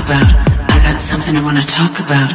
about. I got something I want to talk about.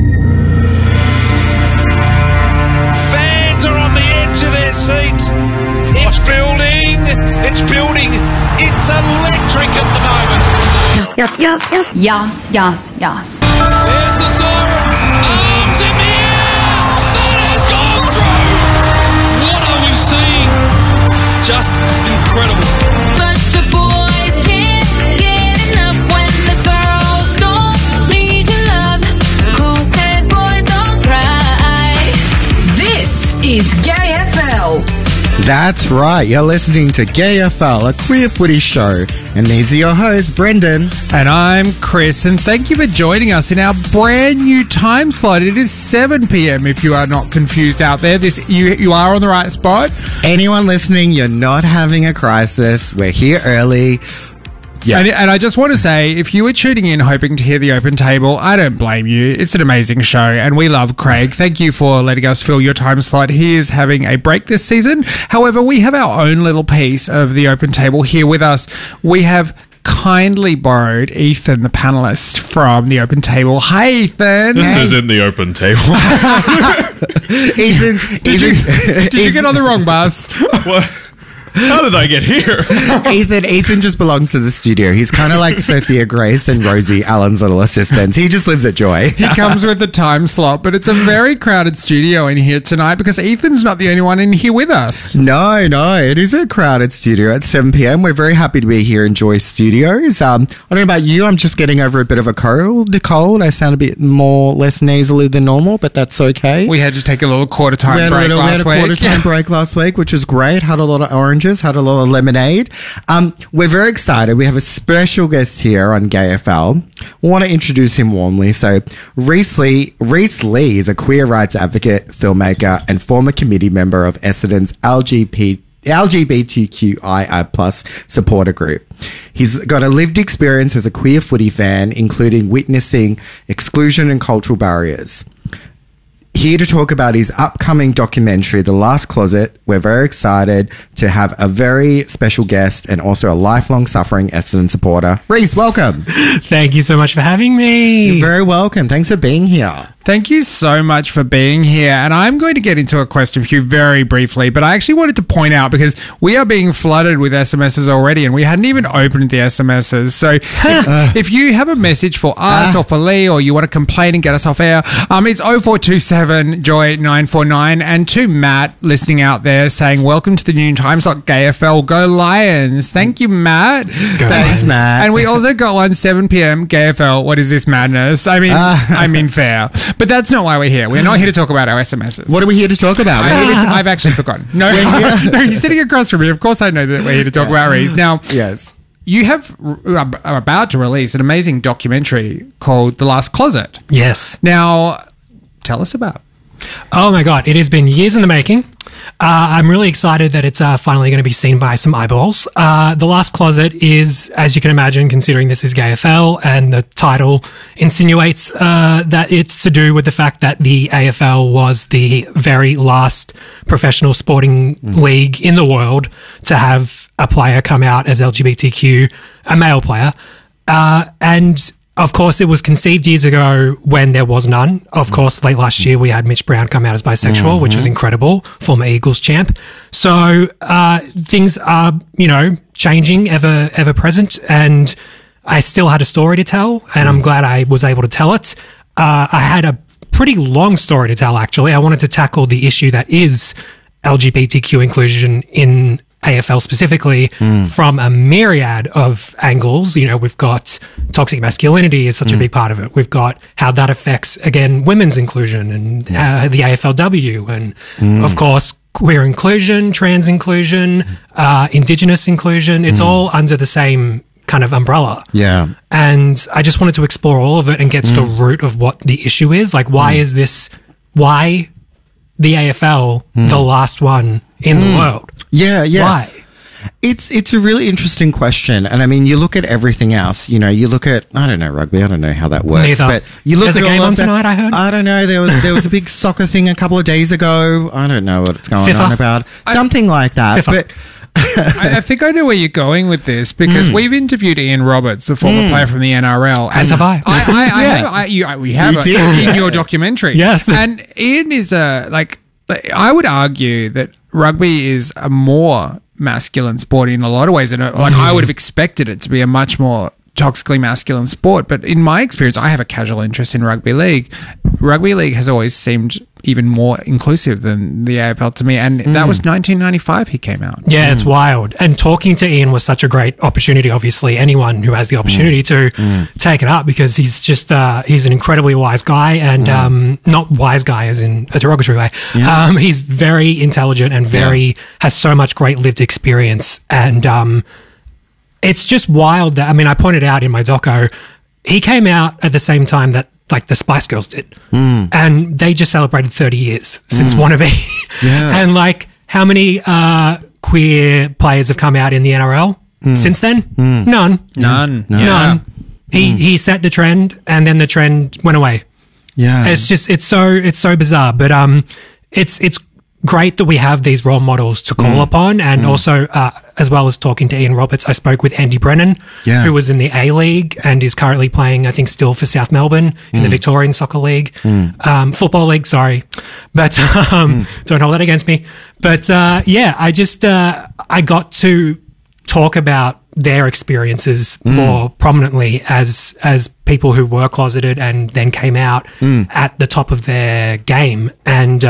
Fans are on the edge of their seats. It's building. It's building. It's electric at the moment. Yes, yes, yes, yes. Yes, yes, yes. There's the siren. Arms in the air. That has gone through. What are we seeing? Just incredible. But your boys can't get enough when the girls don't need your love. Who says boys don't cry? This is Gay FL. That's right, you're listening to Gay FL, a queer footy show. And these are your hosts, Brendan. And I'm Chris, and thank you for joining us in our brand new time slot. It is 7 p.m. if you are not confused out there. You are on the right spot. Anyone listening, you're not having a crisis. We're here early. Yeah. And I just want to say, if you were tuning in hoping to hear the Open Table, I don't blame you. It's an amazing show, and we love Craig. Thank you for letting us fill your time slot. He is having a break this season. However, we have our own little piece of the Open Table here with us. We have kindly borrowed Ethan, the panelist, from the Open Table. Hi, Ethan. This isn't the Open Table. Ethan, Did you get on the wrong bus? What? How did I get here? Ethan just belongs to the studio. He's kind of like Sophia Grace and Rosie, Alan's little assistants. He just lives at Joy. He comes with the time slot, but it's a very crowded studio in here tonight because Ethan's not the only one in here with us. No, it is a crowded studio at 7 p.m. We're very happy to be here in Joy Studios. I don't know about you, I'm just getting over a bit of a cold. I sound a bit less nasally than normal, but that's okay. We had to take a little quarter time break last week. We had a quarter time break last week, which was great. Had a lot of oranges, had a lot of lemonade. We're very excited. We have a special guest here on Gay FL. We want to introduce him warmly. So Reese Lee is a queer rights advocate, filmmaker, and former committee member of Essendon's LGBTQIA+ supporter group. He's got a lived experience as a queer footy fan, including witnessing exclusion and cultural barriers. Here to talk about his upcoming documentary, The Last Closet. We're very excited to have a very special guest and also a lifelong suffering Essendon supporter. Reese, welcome. Thank you so much for having me. You're very welcome. Thanks for being here. Thank you so much for being here. And I'm going to get into a question for you very briefly, but I actually wanted to point out because we are being flooded with SMSs already and we hadn't even opened the SMSs. So if you have a message for us or for Lee or you want to complain and get us off air, it's 0427 Joy 949. And to Matt listening out there saying, welcome to the new time slot, Gay FL, go Lions. Thank you, Matt. Thanks, Matt. And we also got one 7 p.m. Gay FL. What is this madness? I mean, fair. But that's not why we're here. We're not here to talk about our SMSs. What are we here to talk about? I've actually forgotten. No, he's sitting across from me. Of course I know that we're here to talk about Reese. Now, yes. You are about to release an amazing documentary called The Last Closet. Yes. Now, tell us about it. Oh my God, it has been years in the making. I'm really excited that it's finally going to be seen by some eyeballs. The Last Closet is, as you can imagine, considering this is Gay FL, and the title insinuates that it's to do with the fact that the AFL was the very last professional sporting league in the world to have a player come out as LGBTQ, a male player. And of course, it was conceived years ago when there was none. Of course, late last year, we had Mitch Brown come out as bisexual, which was incredible, former Eagles champ. So things are, changing, ever present. And I still had a story to tell, and I'm glad I was able to tell it. I had a pretty long story to tell, actually. I wanted to tackle the issue that is LGBTQ inclusion in AFL specifically from a myriad of angles. We've got toxic masculinity is such a big part of it. We've got how that affects, again, women's inclusion and the AFLW and, of course, queer inclusion, trans inclusion, Indigenous inclusion. It's all under the same kind of umbrella. Yeah. And I just wanted to explore all of it and get to the root of what the issue is. Like, why is the AFL the last one in the world? Yeah. Why? It's a really interesting question. And I mean, you look at everything else, you look at, I don't know, rugby. I don't know how that works. Neither. But you look There's at a game all on of that. tonight, I heard. I don't know. There was a big soccer thing a couple of days ago. I don't know what it's going on about. Something like that. FIFA. But I think I know where you're going with this because we've interviewed Ian Roberts, the former player from the NRL. As have I. We have You did. in your documentary. Yes. And Ian is I would argue that rugby is a more masculine sport in a lot of ways. And I would have expected it to be a much more toxically masculine sport. But in my experience, I have a casual interest in rugby league. Rugby league has always seemed even more inclusive than the AFL to me. And that was 1995 he came out. Yeah, it's wild. And talking to Ian was such a great opportunity. Obviously, anyone who has the opportunity to take it up, because he's just he's an incredibly wise guy, and not wise guy as in a derogatory way. Yeah. He's very intelligent and has so much great lived experience. And it's just wild that, I pointed out in my doco, he came out at the same time that like the Spice Girls did. And they just celebrated 30 years since Wannabe. Yeah. And like, how many queer players have come out in the NRL since then? None. None. He set the trend, and then the trend went away. Yeah. It's so bizarre, but it's great that we have these role models to call upon, and also as well as talking to Ian Roberts, I spoke with Andy Brennan, who was in the A-League and is currently playing, I think, still for South Melbourne in the Victorian Soccer League, Football League, sorry, but don't hold that against me. But I got to talk about their experiences more prominently as people who were closeted and then came out at the top of their game, and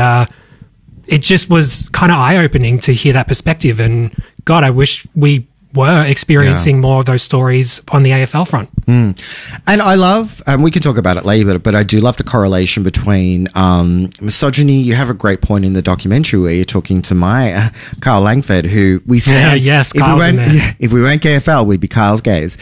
it just was kind of eye-opening to hear that perspective. And God, I wish we were experiencing more of those stories on the AFL front. And I love, we can talk about it later, but I do love the correlation between misogyny. You have a great point in the documentary where you're talking to my Kyle Langford, who we said, if we weren't KFL, we'd be Kyle's gays.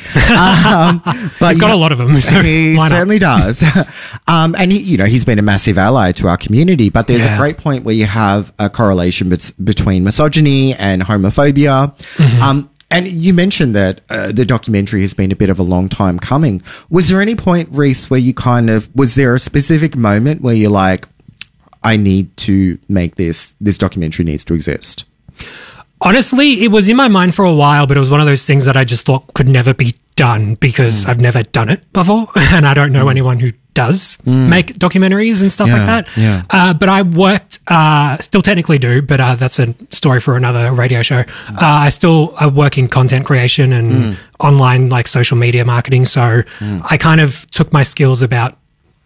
But he's got a lot of them. So he certainly does. And he's been a massive ally to our community, but there's a great point where you have a correlation between misogyny and homophobia. And you mentioned that the documentary has been a bit of a long time coming. Was there any point, Reese, where you was there a specific moment where you're like, I need to make this documentary needs to exist? Honestly, it was in my mind for a while, but it was one of those things that I just thought could never be done because I've never done it before. And I don't know anyone who does make documentaries and stuff like that. Yeah. But I worked, still technically do, but that's a story for another radio show. I still work in content creation and online like social media marketing. So I kind of took my skills about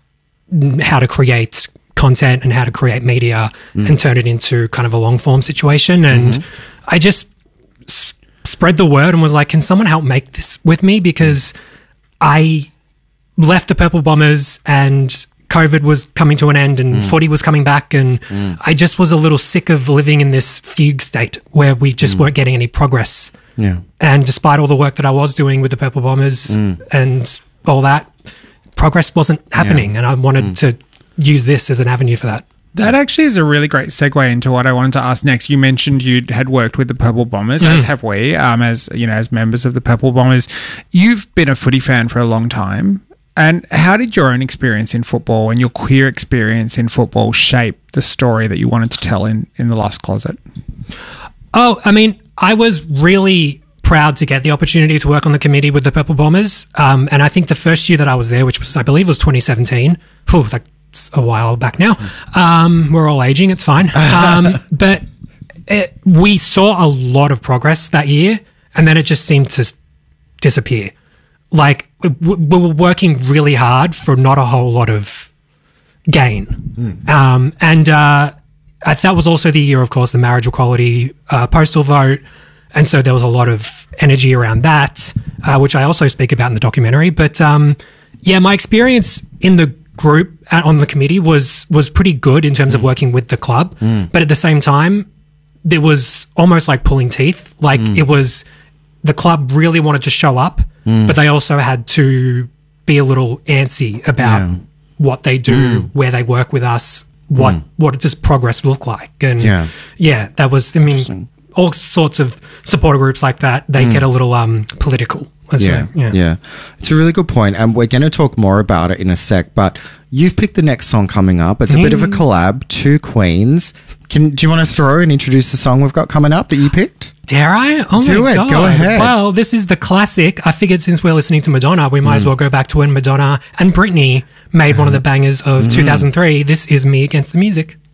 how to create content and how to create media and turn it into kind of a long form situation. And I just spread the word and was like, can someone help make this with me? Because I left the Purple Bombers and COVID was coming to an end and footy was coming back, and I just was a little sick of living in this fugue state where we just weren't getting any progress. Yeah. And despite all the work that I was doing with the Purple Bombers and all that, progress wasn't happening, and I wanted to use this as an avenue for that. That actually is a really great segue into what I wanted to ask next. You mentioned you had worked with the Purple Bombers, as have we, as members of the Purple Bombers. You've been a footy fan for a long time. And how did your own experience in football and your queer experience in football shape the story that you wanted to tell in The Lust Closet? Oh, I was really proud to get the opportunity to work on the committee with the Purple Bombers. And I think the first year that I was there, which was, I believe, was 2017. That's a while back now. We're all aging. It's fine. But we saw a lot of progress that year, and then it just seemed to disappear. Like, we were working really hard for not a whole lot of gain. That was also the year, of course, the marriage equality postal vote. And so there was a lot of energy around that, which I also speak about in the documentary. But my experience in the group on the committee was pretty good in terms of working with the club. But at the same time, it was almost like pulling teeth. Like it was, the club really wanted to show up, but they also had to be a little antsy about what they do, where they work with us, what does progress look like. And that was, all sorts of supporter groups like that, they get a little political. It's a really good point, and we're going to talk more about it in a sec, but you've picked the next song coming up. It's a bit of a collab, two queens. Do you want to throw and introduce the song we've got coming up that you picked? Dare I? Oh Do my it. God. Go ahead. Well, this is the classic. I figured since we're listening to Madonna, we might as well go back to when Madonna and Britney made one of the bangers of 2003. This is Me Against the Music.